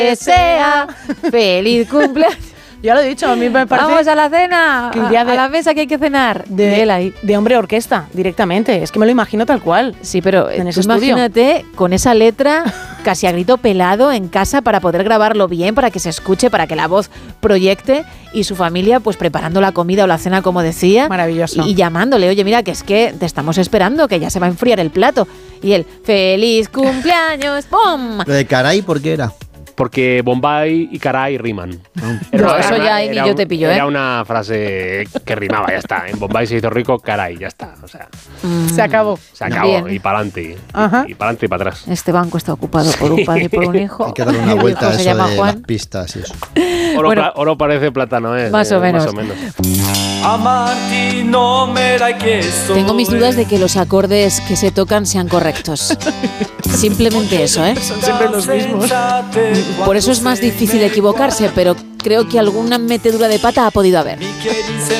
sea feliz cumpleaños. Ya lo he dicho, a mí me parece... Vamos a la cena, a la mesa que hay que cenar. De él ahí. De hombre orquesta, directamente. Es que me lo imagino tal cual. Sí, pero en ese estudio. Imagínate con esa letra casi a grito pelado en casa para poder grabarlo bien, para que se escuche, para que la voz proyecte, y su familia pues preparando la comida o la cena, como decía. Maravilloso. Y llamándole, oye, mira, que es que te estamos esperando, que ya se va a enfriar el plato. Y él, feliz cumpleaños, ¡pum! Lo de caray, ¿por qué era? Porque Bombay y caray riman. Eso ya ahí ni yo te pillo, Era una frase que rimaba, ya está. En Bombay se hizo rico, caray, ya está. O sea, se acabó. Se acabó. Bien. Y para adelante. Y para adelante y para atrás. Este banco está ocupado por un padre y por un hijo. Hay que darle una vuelta a se eso llama de Juan. las pistas y eso. Oro parece plátano, ¿eh? Más o menos. Tengo mis dudas de que los acordes que se tocan sean correctos. Simplemente eso, ¿eh? Son siempre los mismos. Por eso es más difícil equivocarse, pero creo que alguna metedura de pata ha podido haber.